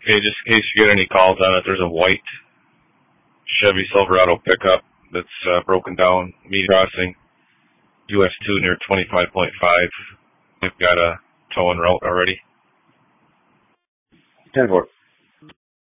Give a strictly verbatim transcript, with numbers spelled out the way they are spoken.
Okay, just in case you get any calls on it, there's a white Chevy Silverado pickup that's uh, broken down, median crossing, U S two near twenty-five point five. We've got a tow en route already. ten four.